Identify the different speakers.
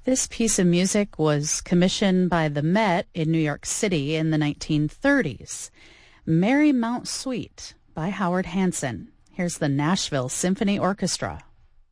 Speaker 1: This piece of music was commissioned by the Met in New York City in the 1930s. Marymount Suite by Howard Hanson. Here's the Nashville Symphony Orchestra.